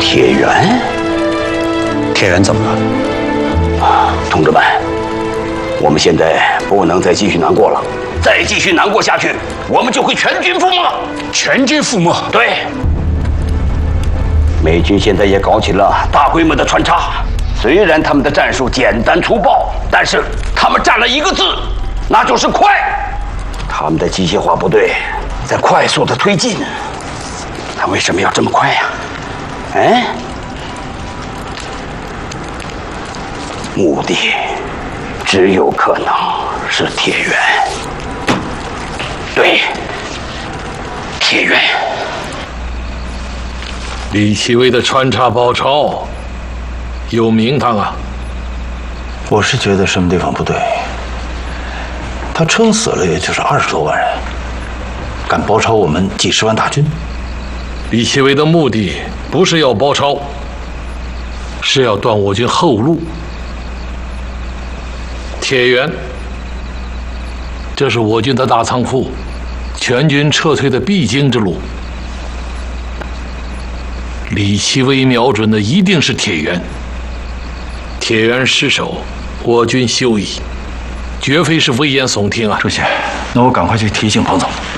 铁原， 铁原怎么了？ 同志们，我们现在不能再继续难过了，再继续难过下去，我们就会全军覆没。 全军覆没？ 对。美军现在也搞起了大规模的穿插，虽然他们的战术简单粗暴，但是他们占了一个字，那就是快。他们的机械化部队在快速的推进，他为什么要这么快呀？哎，目的只有可能是铁原。对，铁原。 李奇微的穿插包抄有名堂啊！ 我是觉得什么地方不对？他撑死了也就是20多万人，敢包抄我们几十万大军。 李奇微的目的不是要包抄，是要断我军后路。铁原，这是我军的大仓库，全军撤退的必经之路。李奇微瞄准的一定是铁原，铁原失守，我军休矣，绝非是危言耸听啊！ 主席，那我赶快去提醒彭总。